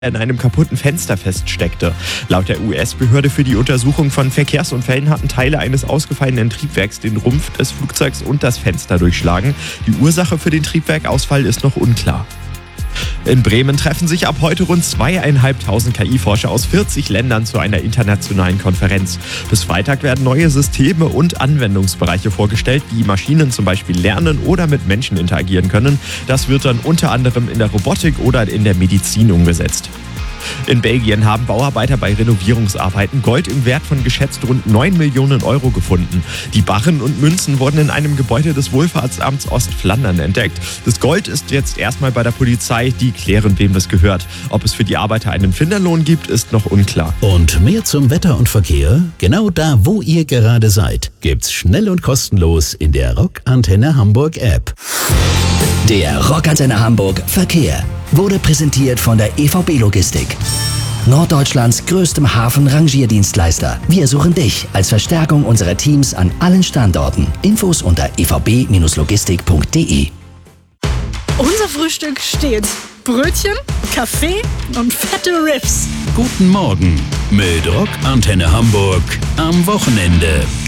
in einem kaputten Fenster feststeckte. Laut der US-Behörde für die Untersuchung von Verkehrsunfällen hatten Teile eines ausgefallenen Triebwerks den Rumpf des Flugzeugs und das Fenster durchschlagen. Die Ursache für den Triebwerkausfall ist noch unklar. In Bremen treffen sich ab heute rund 2.500 KI-Forscher aus 40 Ländern zu einer internationalen Konferenz. Bis Freitag werden neue Systeme und Anwendungsbereiche vorgestellt, wie Maschinen zum Beispiel lernen oder mit Menschen interagieren können. Das wird dann unter anderem in der Robotik oder in der Medizin umgesetzt. In Belgien haben Bauarbeiter bei Renovierungsarbeiten Gold im Wert von geschätzt rund 9 Millionen Euro gefunden. Die Barren und Münzen wurden in einem Gebäude des Wohlfahrtsamts Ostflandern entdeckt. Das Gold ist jetzt erstmal bei der Polizei, die klären, wem das gehört. Ob es für die Arbeiter einen Finderlohn gibt, ist noch unklar. Und mehr zum Wetter und Verkehr? Genau da, wo ihr gerade seid, gibt's schnell und kostenlos in der Rockantenne Hamburg App. Der Rockantenne Hamburg Verkehr wurde präsentiert von der EVB Logistik. Norddeutschlands größtem Hafen-Rangierdienstleister. Wir suchen dich als Verstärkung unserer Teams an allen Standorten. Infos unter evb-logistik.de. Unser Frühstück steht. Brötchen, Kaffee und fette Riffs. Guten Morgen mit Rockantenne Hamburg am Wochenende.